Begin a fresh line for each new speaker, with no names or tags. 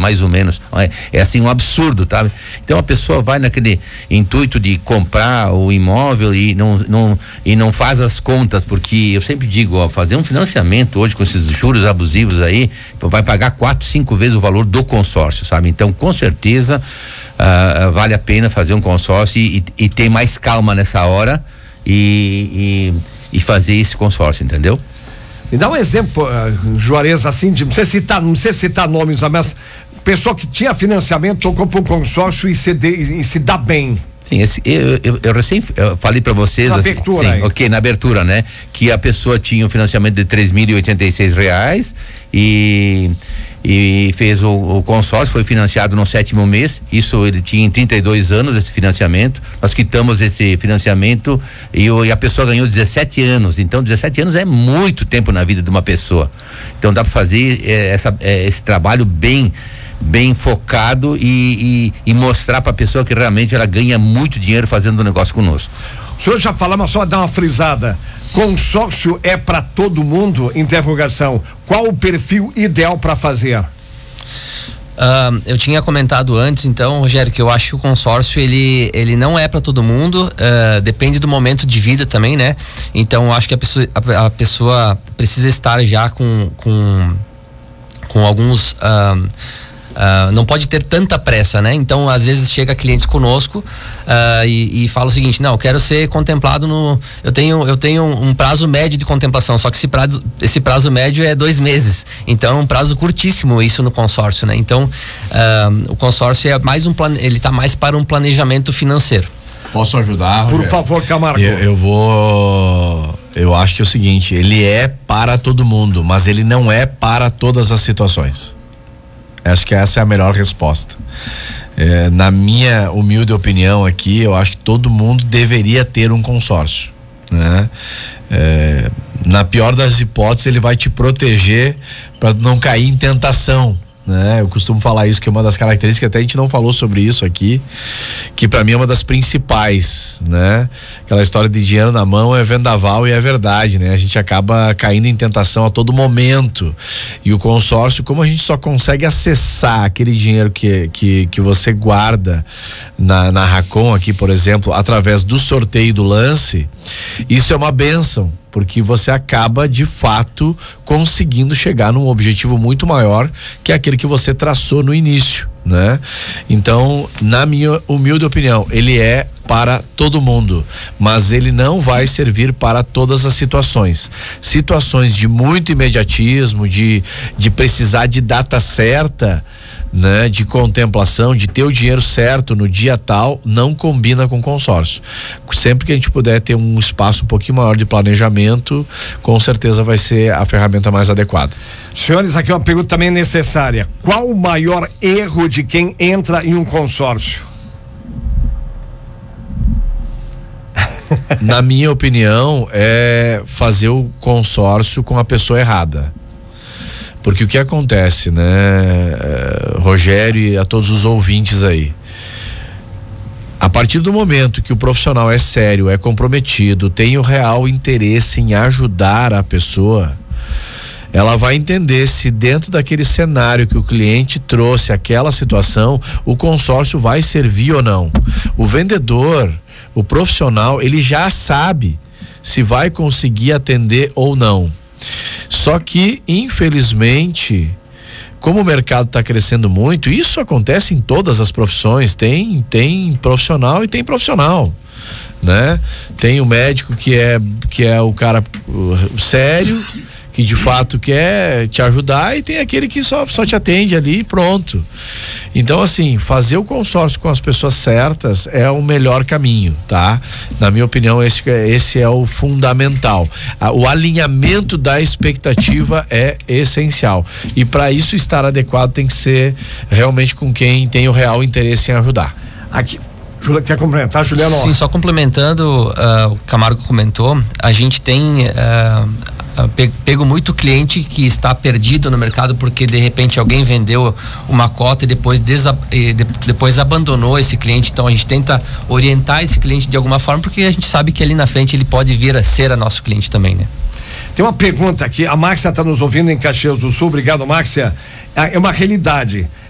mais ou menos. É assim um absurdo, tá? Então a pessoa vai naquele intuito de comprar o imóvel e não faz as contas, porque eu sempre digo, fazer um financiamento hoje com esses juros abusivos aí, vai pagar 4, 5 vezes o valor do consórcio, sabe? Então, com certeza, vale a pena fazer um consórcio e ter mais calma nessa hora e fazer esse consórcio, entendeu?
Me dá um exemplo, Juarez, assim, não sei citar nomes, mas pessoa que tinha financiamento, tocou para um consórcio e se dá bem.
Sim, eu falei para vocês,
na abertura,
assim, ok, na abertura, né? Que a pessoa tinha um financiamento de R$3.086 e fez o consórcio, foi financiado no 7º mês. Isso ele tinha em 32 anos esse financiamento. Nós quitamos esse financiamento e a pessoa ganhou 17 anos. Então 17 anos é muito tempo na vida de uma pessoa. Então dá para fazer esse trabalho bem focado e mostrar para a pessoa que realmente ela ganha muito dinheiro fazendo um negócio conosco.
O senhor já falou, mas só dar uma frisada. Consórcio é para todo mundo? Interrogação. Qual o perfil ideal para fazer?
Eu tinha comentado antes, então, Rogério, que eu acho que o consórcio ele não é para todo mundo, depende do momento de vida também, né? Então, eu acho que a pessoa precisa estar já com alguns não pode ter tanta pressa, né? Então, às vezes chega clientes conosco e fala o seguinte: não, eu quero ser contemplado eu tenho um prazo médio de contemplação, só que esse prazo médio é 2 meses, então é um prazo curtíssimo isso no consórcio, né? Então, o consórcio é mais ele tá mais para um planejamento financeiro.
Posso ajudar?
Por favor, Camargo.
Eu acho que é o seguinte: ele é para todo mundo, mas ele não é para todas as situações. Acho que essa é a melhor resposta. Na minha humilde opinião aqui, eu acho que todo mundo deveria ter um consórcio, né? Na pior das hipóteses, ele vai te proteger para não cair em tentação, né? Eu costumo falar isso, que é uma das características, até a gente não falou sobre isso aqui, que para mim é uma das principais, né? Aquela história de dinheiro na mão é vendaval e é verdade, né? A gente acaba caindo em tentação a todo momento, e o consórcio, como a gente só consegue acessar aquele dinheiro que você guarda na Racon aqui, por exemplo, através do sorteio do lance, isso é uma bênção, porque você acaba de fato conseguindo chegar num objetivo muito maior, que é aquele que você traçou no início, né? Então, na minha humilde opinião, ele é para todo mundo, mas ele não vai servir para todas as situações de muito imediatismo, de precisar de data certa, né, de contemplação, de ter o dinheiro certo no dia tal, não combina com consórcio. Sempre que a gente puder ter um espaço um pouquinho maior de planejamento, com certeza vai ser a ferramenta mais adequada.
Senhores, aqui uma pergunta também necessária: qual o maior erro de quem entra em um consórcio?
Na minha opinião, é fazer o consórcio com a pessoa errada. Porque o que acontece, né, Rogério e a todos os ouvintes aí, a partir do momento que o profissional é sério, é comprometido, tem o real interesse em ajudar a pessoa, ela vai entender se dentro daquele cenário que o cliente trouxe, aquela situação, o consórcio vai servir ou não. O vendedor, o profissional, ele já sabe se vai conseguir atender ou não. Só que, infelizmente, como o mercado está crescendo muito, isso acontece em todas as profissões, tem profissional e tem profissional, né? Tem o médico que é o cara sério, que de fato quer te ajudar, e tem aquele que só te atende ali e pronto. Então, assim, fazer o consórcio com as pessoas certas é o melhor caminho, tá? Na minha opinião, esse é o fundamental. O alinhamento da expectativa é essencial, e para isso estar adequado tem que ser realmente com quem tem o real interesse em ajudar.
Aqui, Júlia, quer complementar, Juliano?
Sim, só complementando, o Camargo comentou, a gente tem pego muito cliente que está perdido no mercado porque de repente alguém vendeu uma cota e depois abandonou esse cliente. Então a gente tenta orientar esse cliente de alguma forma, porque a gente sabe que ali na frente ele pode vir a ser nosso cliente também, né?
Tem uma pergunta aqui, a Márcia está nos ouvindo em Caxias do Sul. Obrigado, Márcia. É uma realidade.